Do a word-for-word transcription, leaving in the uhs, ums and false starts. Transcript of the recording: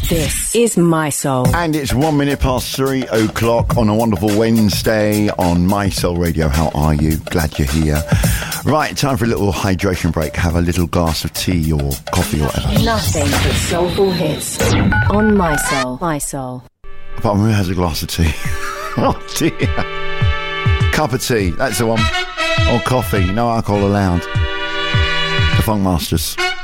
This is My Soul. And it's one minute past three o'clock on a wonderful Wednesday on My Soul Radio. How are you? Glad you're here. Right, time for a little hydration break. Have a little glass of tea or coffee or whatever. Nothing but soulful hits on My Soul. My Soul. Apart from who has a glass of tea? Oh dear. Cup of tea, that's the one. Or coffee, no alcohol allowed. The Funk Masters.